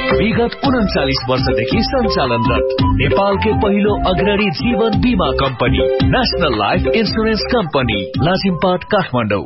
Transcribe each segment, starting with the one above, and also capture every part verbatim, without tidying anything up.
विगत उन्चालीस वर्षदेखि सञ्चालनरत नेपालकै पहिलो अग्रणी जीवन बीमा company national life insurance company Lazimpat Kathmandu.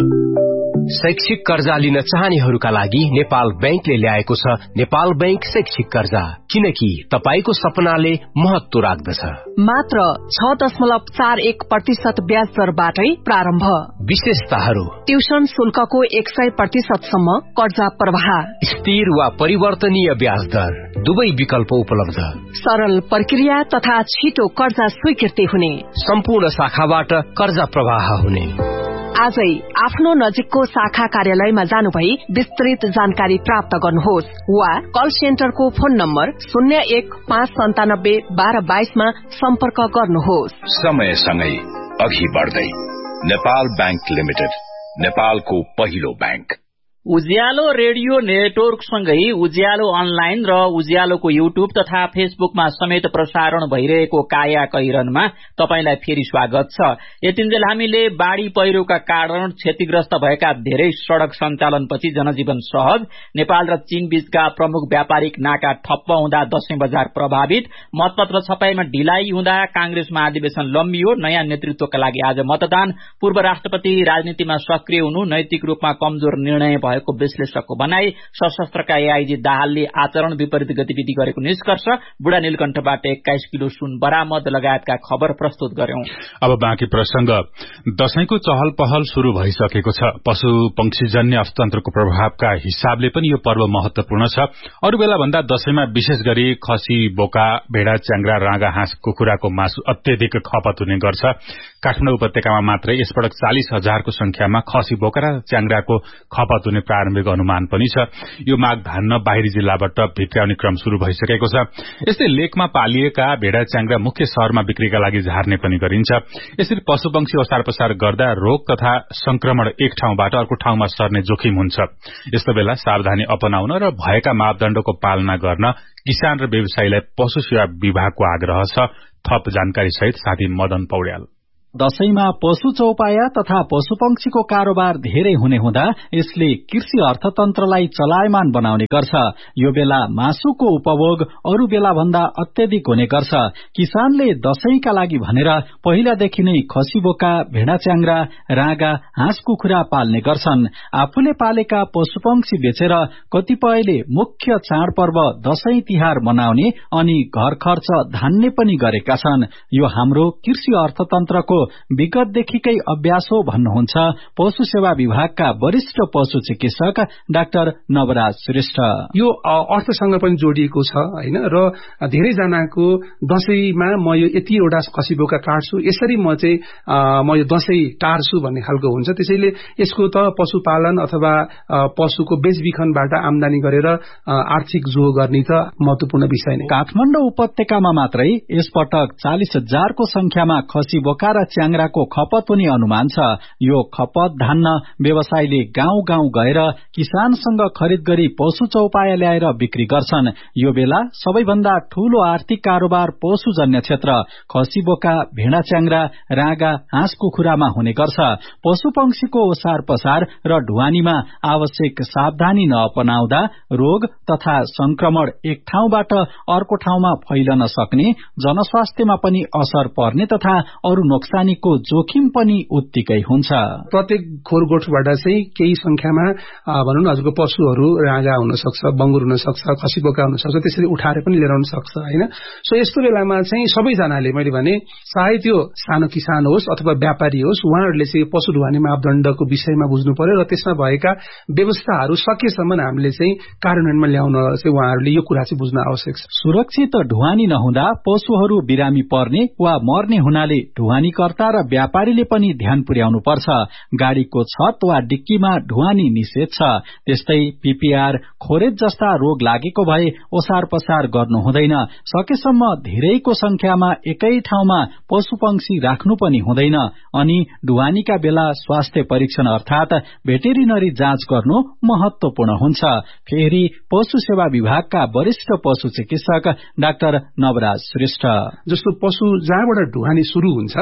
शैक्षिक कर्जा लिन चाहनेहरूका लागि नेपाल बैंकले ल्याएको छ नेपाल बैंक शैक्षिक कर्जा, किनकि तपाईको सपनाले महत्व राख्दछ। मात्र छ दशमलव चार एक प्रतिशत ब्याज दरबाटै प्रारम्भ। विशेषताहरू: ट्युसन शुल्कको एक सय प्रतिशत सम्म कर्जा प्रवाह, स्थिर वा परिवर्तनीय ब्याज दर, दुवै विकल्प उपलब्ध, सरल प्रक्रिया तथा छिटो कर्जा स्वीकृति हुने, सम्पूर्ण शाखाबाट कर्जा प्रवाह हुने। आजै आफ्नो नजिकको शाखा कार्यालयमा जानुभई विस्तृत जानकारी प्राप्त गर्नुहोस् वा कल सेन्टरको फोन नम्बर शून्य एक पाँच सन्तानब्बे बाह्र बाइसमा सम्पर्क गर्नुहोस्। समयसँगै अघि बढ्दै नेपाल बैंक लिमिटेड, नेपालको पहिलो बैंक। उज्यालो रेडियो नेटवर्क सँगै उज्यालो अनलाइन र उज्यालोको युट्युब तथा फेसबुकमा समेत प्रसारण भइरहेको काया कैरनमा तपाईलाई फेरि स्वागत छ। यतिन्जेल हामीले बाढ़ी पहिरोका कारण क्षतिग्रस्त भएका धेरै सड़क सञ्चालनपछि जनजीवन सहज, नेपाल र चीन बीचका प्रमुख व्यापारिक नाका ठप्प हुँदा दशैं बजार प्रभावित, मतपत्र छपाईमा ढिलाइ हुँदा कांग्रेस महाधिवेशन लम्बियो, नयाँ नेतृत्वका लागि आज मतदान, पूर्व राष्ट्रपति राजनीतिमा सक्रिय हुनु नैतिक रूपमा कमजोर निर्णय भएको विश्लेषकको भनाई, सशस्त्रका एआईजी दाहालले आचरण विपरीत गतिविधि गरेको निष्कर्ष, बुढा नीलकण्ठबाट एक्काइस किलो सुन बरामद लगायतका खबर प्रस्तुत गर्यौं। अब बाँकी प्रसंग। दशैंको चहल पहल शुरू भइसकेको छ। पशु पंक्षीजन्य अर्थतन्त्रको प्रभावका हिसाबले पनि यो पर्व महत्वपूर्ण छ। अरू बेला भन्दा दशैंमा विशेष गरी खसी, बोका, भेडा, च्याङ्ग्रा, राँगा, हाँस, कुखुराको मासु अत्यधिक खपत हुने गर्छ। काठमाडौँ उपत्यकामा मात्रै यसपटक चालिस हजारको संख्यामा खसी, बोका र च्याङ्ग्राको खपत हुने प्रारम्भिक अनुमान पनि छ। यो माग धान्न बाहिरी जिल्लाबाट भित्र्याउने क्रम शुरू भइसकेको छ। यस्तै लेकमा पालिएका भेडा, च्याङ्ग्रा मुख्य शहरमा बिक्रीका लागि झार्ने पनि गरिन्छ। यसरी पशुपक्षी ओसार पसार गर्दा रोग तथा संक्रमण एक ठाउँबाट अर्को ठाउँमा सर्ने जोखिम हुन्छ। यस्तो बेला सावधानी अपनाउन र भएका मापदण्डको पालना गर्न किसान र व्यवसायीलाई पशु सेवा विभागको आग्रह छ। थप जानकारी सहित साथी मदन पौड्याल। दशैंमा पशु चौपाया तथा पशुपक्षीको कारोबार धेरै हुने हुँदा यसले कृषि अर्थतन्त्रलाई चलायमान बनाउने गर्छ। यो बेला मासुको उपभोग अरू बेला भन्दा अत्यधिक हुने गर्छ। किसानले दशैंका लागि भनेर पहिलादेखि नै खसी, बोका, भेडा, च्याङ्ग्रा, राँगा, हाँस, कुखुरा पाल्ने गर्छन्। आफूले पालेका पशुपक्षी बेचेर कतिपयले मुख्य चाडपर्व दशैं तिहार मनाउने अनि घर खर्च धान्ने पनि गरेका छन्। यो हाम्रो कृषि अर्थतन्त्रको विगतदेखिकै अभ्यास हो भन्नुहुन्छ पशु सेवा विभागका वरिष्ठ पशु चिकित्सक डाक्टर नवराज श्रेष्ठ। यो अर्थसँग पनि जोडिएको छ हैन, र धेरैजनाको दशैंमा म यो यतिवटा खसी, बोका काट्छु, यसरी म चाहिँ म यो दशैं टार्छु भन्ने खालको हुन्छ। त्यसैले यसको त पशुपालन अथवा पशुको बेचबिखनबाट आमदानी गरेर आर्थिक जो गर्ने त महत्वपूर्ण विषय नै। काठमाडौँ उपत्यकामा मात्रै यसपटक चालिस हजारको संख्यामा खसी, बोका र च्याङ्ग्राको खपत हुने अनुमान छ। यो खपत धान्न व्यवसायीले गाउँ गाउँ गएर किसानसँग खरिद गरी पशु चौपाया ल्याएर बिक्री गर्छन्। यो बेला सबैभन्दा ठूलो आर्थिक कारोबार पशुजन्य क्षेत्र खसी, बोका, भेडा, च्याङ्ग्रा, राँगा, हाँस, कुखुरामा हुने गर्छ। पशु पंक्षीको ओसार पसार र ढुवानीमा आवश्यक सावधानी नअपनाउँदा रोग तथा संक्रमण एक ठाउँबाट अर्को ठाउँमा फैलन सक्ने, जनस्वास्थ्यमा पनि असर पर्ने तथा अरू नोक्सानीको जोखिम पनि उत्तिकै हुन्छ। प्रत्येक खोरगोठबाट चाहिँ केही संख्यामा भनौं न हजुरको पशुहरू राँगा हुन सक्छ, बंगुर हुन सक्छ, खसी, बोका हुन सक्छ, त्यसरी उठाएर पनि लिएर आउन सक्छ हैन। सो यस्तो बेलामा चाहिँ सबैजनाले मैले भने चाहे त्यो सानो किसान होस् अथवा व्यापारी होस्, उहाँहरूले चाहिँ पशु ढुवानी मापदण्डको विषयमा बुझ्नु पर्यो र त्यसमा भएका व्यवस्थाहरू सकेसम्म हामीले चाहिँ कार्यान्वयनमा ल्याउन चाहिँ उहाँहरूले यो कुरा चाहिँ बुझ्न आवश्यक छ। सुरक्षित ढुवानी नहुँदा पशुहरू बिरामी पर्ने वा मर्ने हुनाले ढुवानीकर्ता र व्यापारीले पनि ध्यान पुर्याउनु पर्छ। गाड़ीको छत वा डिक्कीमा ढुवानी निषेध छ। त्यस्तै पीपीआर, खोरेज जस्ता रोग लागेको भए ओसार पसार गर्नु हुँदैन। सकेसम्म धेरैको संख्यामा एकै ठाउँमा पशु पंक्षी राख्नु पनि हुँदैन। अनि ढुवानीका बेला स्वास्थ्य परीक्षण अर्थात भेटेरिनरी जाँच गर्नु महत्वपूर्ण हुन्छ। फेरि पशु सेवा विभागका वरिष्ठ पशु चिकित्सक डाक्टर नवराज श्रेष्ठ। जस्तो पशु जहाँबाट ढुवानी शुरू हुन्छ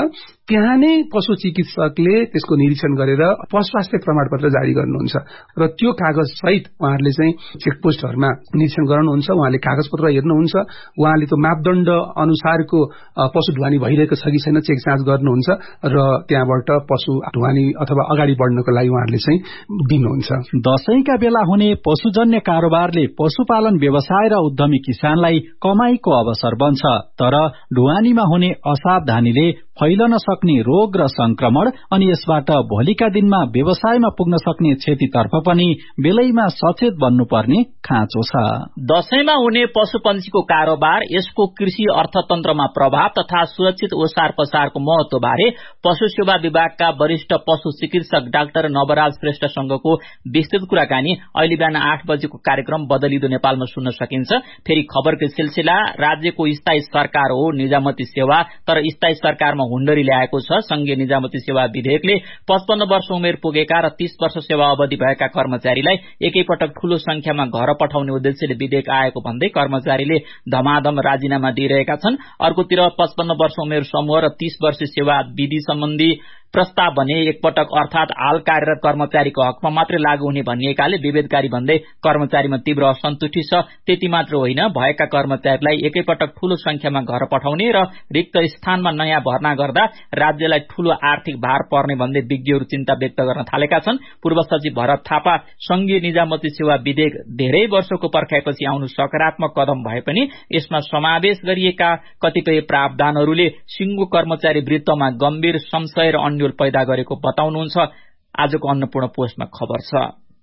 त्यहाँ नै पशु चिकित्सकले त्यसको निरीक्षण गरेर पशु स्वास्थ्य प्रमाणपत्र जारी गर्नुहुन्छ र त्यो कागज सहित उहाँहरूले चाहिँ चेकपोस्टहरूमा निरीक्षण गराउनुहुन्छ, उहाँले कागजपत्र हेर्नुहुन्छ, उहाँले त्यो मापदण्ड अनुसारको पशु ढुवानी भइरहेको छ कि छैन चेक जाँच गर्नुहुन्छ र त्यहाँबाट पशु ढुवानी अथवा अगाडि बढ्नको लागि उहाँहरूले चाहिँ दिनुहुन्छ। दशैंका बेला हुने पशुजन्य कारोबारले पशुपालन व्यवसाय र उद्यमी किसानलाई कमाईको अवसर बन्छ, तर ढुवानीमा हुने असावधानीले फैलन सक्ने रोग र संक्रमण अनि यसबाट भोलिका दिनमा व्यवसायमा पुग्न सक्ने क्षतितर्फ पनि बेलैमा सचेत बन्नुपर्ने खाँचो छ। दशैंमा हुने पशुपन्छीको कारोबार, यसको कृषि अर्थतन्त्रमा प्रभाव तथा सुरक्षित ओसार पसारको महत्व बारे पशु सेवा विभागका वरिष्ठ पशु चिकित्सक डाक्टर नवराज श्रेष्ठसँगको विस्तृत कुराकानी अहिले बिहान आठ बजेको कार्यक्रम बदलिदो नेपालमा सुन्न सकिन्छ। फेरि खबरको सिलसिला, राज्यको स्थायी सरकार हो निजामती सेवा, तर स्थायी सरकारमा हुण्डरी ल्याएको छ। संघीय निजामती सेवा विधेयकले पचपन्न वर्ष उमेर पुगेका र तीस वर्ष सेवा अवधि भएका कर्मचारीलाई एकैपटक ठूलो संख्यामा घर पठाउने उद्देश्यले विधेयक आएको भन्दै कर्मचारीले धमाधम राजीनामा दिइरहेका छन्। अर्कोतिर पचपन्न वर्ष उमेर समूह र तीस वर्ष सेवा विधि सम्बन्धी प्रस्ताव भने एकपटक अर्थात हाल कार्यरत कर्मचारीको हकमा मात्रै लागू हुने भनिएकाले विभेदकारी भन्दै कर्मचारीमा तीव्र असन्तुष्टि छ। त्यति मात्र होइन, भएका कर्मचारीलाई एकैपटक ठूलो संख्यामा घर पठाउने र रिक्त स्थानमा नयाँ भर्ना गर्दा राज्यलाई ठूलो आर्थिक भार पर्ने भन्दै विज्ञहरू चिन्ता व्यक्त गर्न थालेका छन्। पूर्व सचिव भरत थापा, संघीय निजामती सेवा विधेयक धेरै वर्षको पर्खाएपछि आउनु सकारात्मक कदम भए पनि यसमा समावेश गरिएका कतिपय प्रावधानहरूले सिंगो कर्मचारी वृत्तमा गम्भीर संशय र पैदा गरेको बताउनुहुन्छ। आजको अन्नपूर्ण पोस्टमा खबर छ।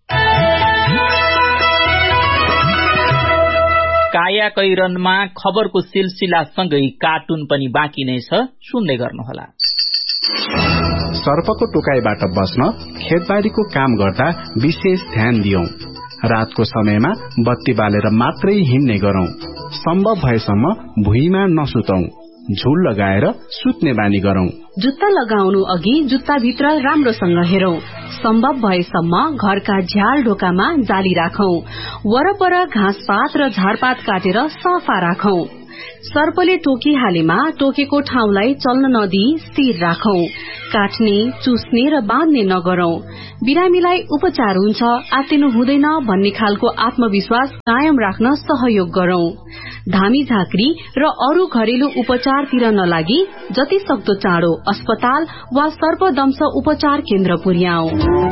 काया कैरनमा खबरको सिलसिलासँगै कार्टुन पनि बाँकी नै छ, सुन्दै गर्नुहोला। सर्पको टोकाइबाट बस्न खेतबारीको काम गर्दा विशेष ध्यान दियौं। रातको समयमा बत्ती बालेर मात्रै हिँड्ने गरौं। सम्भव भएसम्म भुइँमा नसुतौं। झुल लगाएर सुत्ने बानी गरौं। जुत्ता लगाउनु अघि जुत्ताभित्र राम्रोसँग हेरौं। सम्भव भएसम्म घरका झ्याल ढोकामा जाली राखौं। वरपर घाँसपात र झारपात काटेर सफा राखौं। सर्पले टोकिहालेमा टोकेको ठाउँलाई चल्न नदिई स्थिर राखौं। काट्ने, चुस्ने र बाँध्ने नगरौं। बिरामीलाई उपचार हुन्छ, आत्तिनु हुँदैन भन्ने खालको आत्मविश्वास कायम राख्न सहयोग गरौं। धामी झाँक्री र अरू घरेलु उपचारतिर नलागी जति सक्दो चाँडो अस्पताल वा सर्पदंश उपचार केन्द्र पुर्याऊ।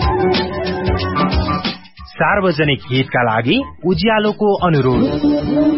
सार्वजनिक हितका लागि उज्यालोको अनुरोध।